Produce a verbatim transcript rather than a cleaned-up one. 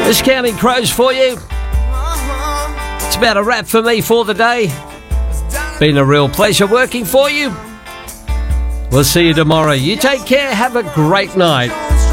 This Counting Crows for you. It's about a wrap for me for the day. Been a real pleasure working for you. We'll see you tomorrow. You take care. Have a great night.